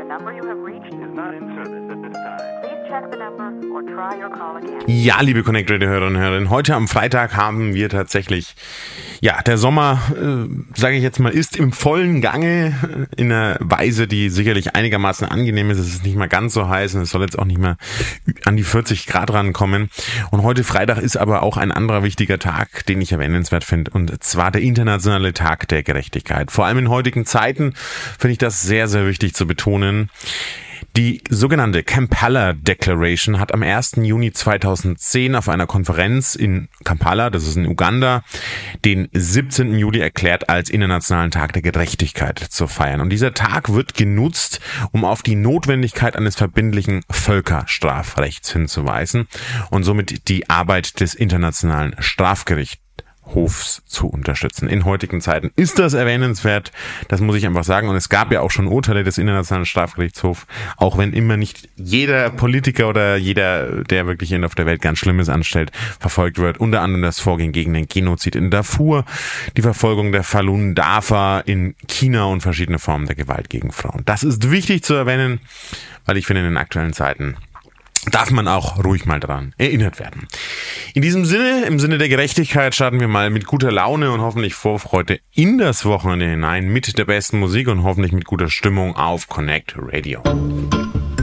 Ja, liebe Connect Radio Hörerinnen und Hörer, heute am Freitag haben wir tatsächlich, der Sommer, sage ich jetzt mal, ist im vollen Gange in einer Weise, die sicherlich einigermaßen angenehm ist. Es ist nicht mal ganz so heiß und es soll jetzt auch nicht mehr an die 40 Grad rankommen. Und heute Freitag ist aber auch ein anderer wichtiger Tag, den ich erwähnenswert finde, und zwar der internationale Tag der Gerechtigkeit. Vor allem in heutigen Zeiten finde ich das sehr, sehr wichtig zu betonen. Die sogenannte Kampala Declaration hat am 1. Juni 2010 auf einer Konferenz in Kampala, das ist in Uganda, den 17. Juli erklärt, als Internationalen Tag der Gerechtigkeit zu feiern. Und dieser Tag wird genutzt, um auf die Notwendigkeit eines verbindlichen Völkerstrafrechts hinzuweisen und somit die Arbeit des Internationalen Strafgerichts zu unterstützen. In heutigen Zeiten ist das erwähnenswert, das muss ich einfach sagen. Und es gab ja auch schon Urteile des Internationalen Strafgerichtshofs, auch wenn immer nicht jeder Politiker oder jeder, der wirklich auf der Welt ganz Schlimmes anstellt, verfolgt wird. Unter anderem das Vorgehen gegen den Genozid in Darfur, die Verfolgung der Falun Dafa in China und verschiedene Formen der Gewalt gegen Frauen. Das ist wichtig zu erwähnen, weil ich finde, in den aktuellen Zeiten darf man auch ruhig mal dran erinnert werden. In diesem Sinne, im Sinne der Gerechtigkeit, starten wir mal mit guter Laune und hoffentlich Vorfreude in das Wochenende hinein mit der besten Musik und hoffentlich mit guter Stimmung auf Connect Radio.